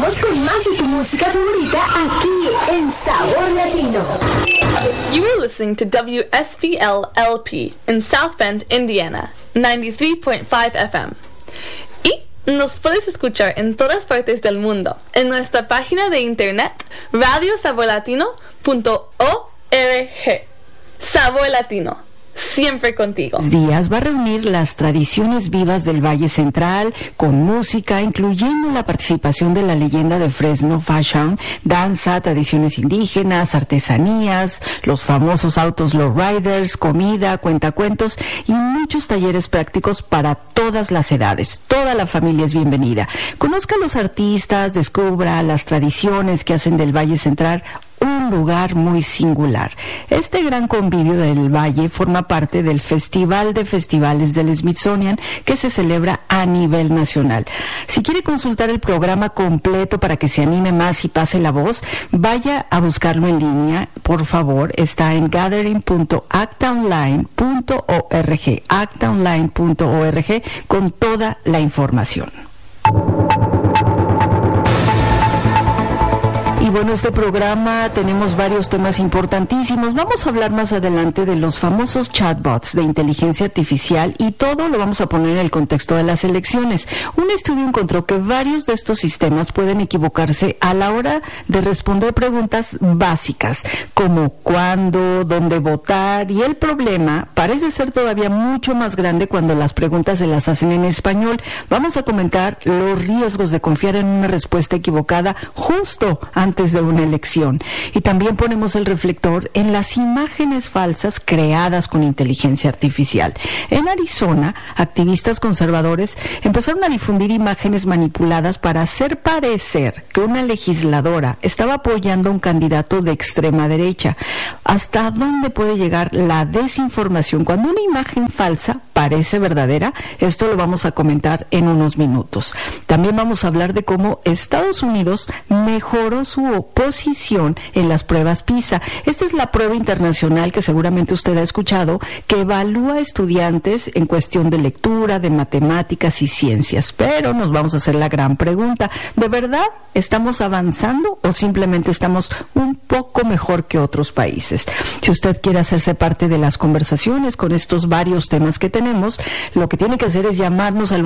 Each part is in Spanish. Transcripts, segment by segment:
Regresamos con más de tu música favorita aquí en Sabor Latino. You are listening to WSBL-LP in South Bend, Indiana, 93.5 FM. Y nos puedes escuchar en todas partes del mundo en nuestra página de internet radiosaborlatino.org. Sabor Latino, siempre contigo. Días va a reunir las tradiciones vivas del Valle Central con música, incluyendo la participación de la leyenda de Fresno, fashion, danza, tradiciones indígenas, artesanías, los famosos autos lowriders, comida, cuentacuentos y muchos talleres prácticos para todas las edades. Toda la familia es bienvenida. Conozca a los artistas, descubra las tradiciones que hacen del Valle Central un lugar muy singular. Este gran convivio del Valle forma parte del Festival de Festivales del Smithsonian que se celebra a nivel nacional. Si quiere consultar el programa completo para que se anime más y pase la voz, vaya a buscarlo en línea, por favor. Está en actaonline.org con toda la información. Y bueno, este programa tenemos varios temas importantísimos. Vamos a hablar más adelante de los famosos chatbots de inteligencia artificial y todo lo vamos a poner en el contexto de las elecciones. Un estudio encontró que varios de estos sistemas pueden equivocarse a la hora de responder preguntas básicas como cuándo, dónde votar, y el problema parece ser todavía mucho más grande cuando las preguntas se las hacen en español. Vamos a comentar los riesgos de confiar en una respuesta equivocada justo antes de una elección. Y también ponemos el reflector en las imágenes falsas creadas con inteligencia artificial. En Arizona, activistas conservadores empezaron a difundir imágenes manipuladas para hacer parecer que una legisladora estaba apoyando a un candidato de extrema derecha. ¿Hasta dónde puede llegar la desinformación cuando una imagen falsa parece verdadera? Esto lo vamos a comentar en unos minutos. También vamos a hablar de cómo Estados Unidos mejoró su oposición en las pruebas PISA. Esta es la prueba internacional que seguramente usted ha escuchado, que evalúa estudiantes en cuestión de lectura, de matemáticas y ciencias. Pero nos vamos a hacer la gran pregunta: ¿de verdad estamos avanzando o simplemente estamos un poco mejor que otros países? Si usted quiere hacerse parte de las conversaciones con estos varios temas que tenemos, lo que tiene que hacer es llamarnos al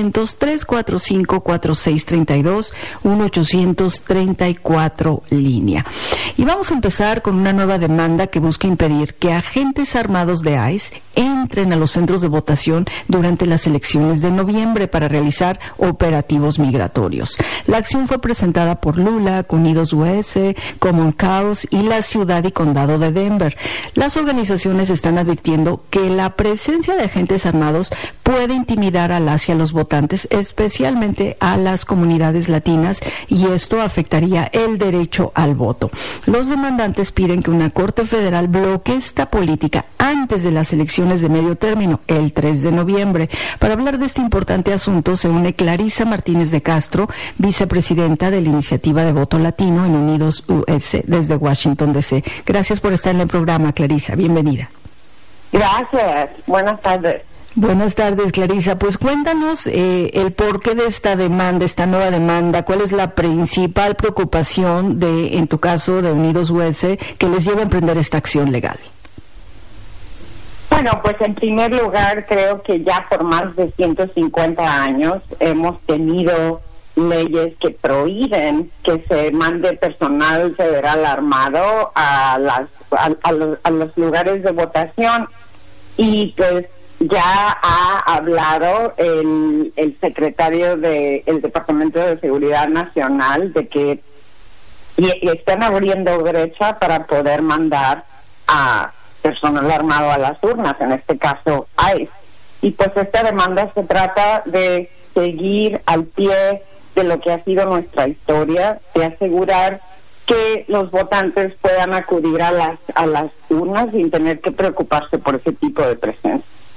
1-800-345-4632, 1-800-34 línea. Y vamos a empezar con una nueva demanda que busca impedir que agentes armados de ICE entren a los centros de votación durante las elecciones de noviembre para realizar operativos migratorios. La acción fue presentada por LULAC, Unidos US, Common Cause y la ciudad y condado de Denver. Las organizaciones están advirtiendo que la presencia de agentes armados puede intimidar a las y a los votantes, especialmente a las comunidades latinas, y esto afectaría el derecho al voto. Los demandantes piden que una corte federal bloquee esta política antes de las elecciones de medio término, el 3 de noviembre. Para hablar de este importante asunto se une Clarisa Martínez de Castro, vicepresidenta de la Iniciativa de Voto Latino en Unidos US desde Washington, D.C. Gracias por estar en el programa, Clarisa. Bienvenida. Gracias. Buenas tardes. Buenas tardes, Clarisa. Pues cuéntanos el porqué de esta demanda, esta nueva demanda. ¿Cuál es la principal preocupación en tu caso, de Unidos US, que les lleva a emprender esta acción legal? Bueno, pues en primer lugar, creo que ya por más de 150 años hemos tenido leyes que prohíben que se mande personal federal armado a los lugares de votación, y pues ya ha hablado el secretario del Departamento de Seguridad Nacional de que están abriendo brecha para poder mandar a personal armado a las urnas, en este caso ICE. Y pues esta demanda se trata de seguir al pie de lo que ha sido nuestra historia, de asegurar que los votantes puedan acudir a las urnas sin tener que preocuparse por ese tipo de presencia.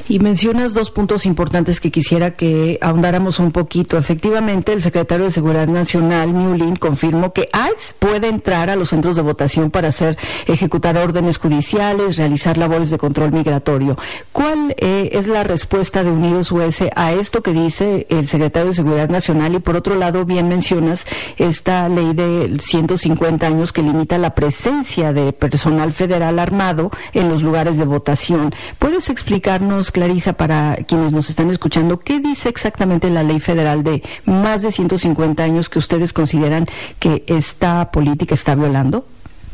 Y mencionas dos puntos importantes que quisiera que ahondáramos un poquito. Efectivamente, el secretario de Seguridad Nacional, Mullin, confirmó que ICE puede entrar a los centros de votación para ejecutar órdenes judiciales, realizar labores de control migratorio. ¿Cuál es la respuesta de Unidos US a esto que dice el secretario de Seguridad Nacional? Y por otro lado, bien mencionas esta ley de 150 años que limita la presencia de personal federal armado en los lugares de votación. ¿Puedes explicarnos, Clarisa, para quienes nos están escuchando, qué dice exactamente la ley federal de más de 150 años que ustedes consideran que esta política está violando?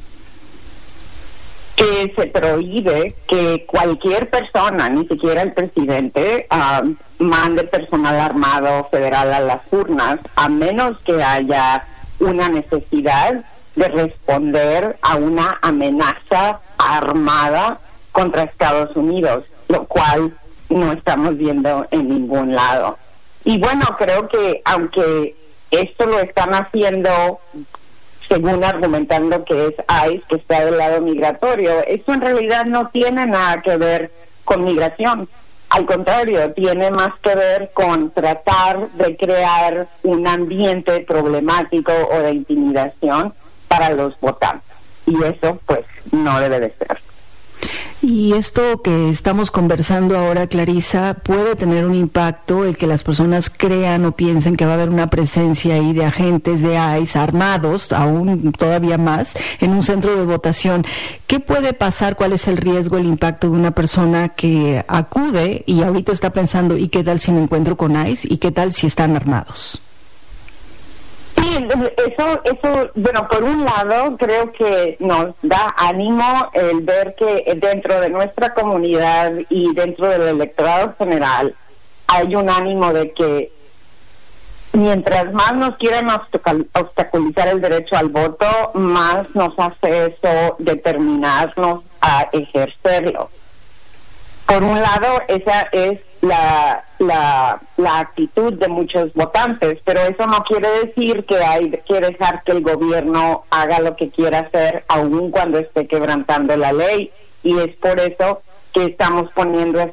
Que se prohíbe que cualquier persona, ni siquiera el presidente, mande personal armado federal a las urnas, a menos que haya una necesidad de responder a una amenaza armada contra Estados Unidos, lo cual no estamos viendo en ningún lado. Y bueno, creo que aunque esto lo están haciendo según argumentando que es ICE, que está del lado migratorio, eso en realidad no tiene nada que ver con migración. Al contrario, tiene más que ver con tratar de crear un ambiente problemático o de intimidación para los votantes. Y eso, pues, no debe de ser. Y esto que estamos conversando ahora, Clarisa, puede tener un impacto, el que las personas crean o piensen que va a haber una presencia ahí de agentes de ICE armados, aún todavía más, en un centro de votación. ¿Qué puede pasar? ¿Cuál es el riesgo, el impacto de una persona que acude y ahorita está pensando, ¿y qué tal si me encuentro con ICE? ¿Y qué tal si están armados? Sí, eso, bueno, por un lado creo que nos da ánimo el ver que dentro de nuestra comunidad y dentro del electorado general hay un ánimo de que mientras más nos quieren obstaculizar el derecho al voto, más nos hace eso determinarnos a ejercerlo. Por un lado, esa es la actitud de muchos votantes, pero eso no quiere decir que hay que dejar que el gobierno haga lo que quiera hacer, aun cuando esté quebrantando la ley, y es por eso que estamos poniendo